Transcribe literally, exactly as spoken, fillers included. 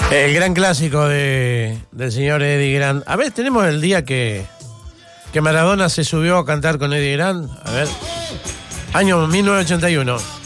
El gran clásico de, del señor Eddie Grant. A ver, tenemos el día que, que Maradona se subió a cantar con Eddie Grant. A ver. Año mil novecientos ochenta y uno.